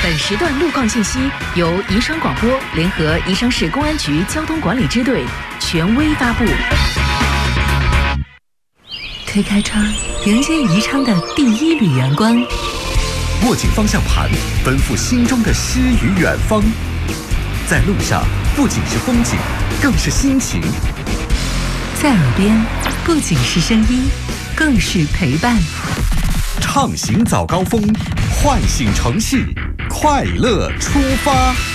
本时段路况信息由宜昌广播联合宜昌市公安局交通管理支队权威发布。推开窗，迎接宜昌的第一缕阳光。 握紧方向盘，奔赴心中的诗与远方。在路上，不仅是风景，更是心情。 在耳边，不仅是声音，更是陪伴。 畅行早高峰，唤醒城市，快乐出发。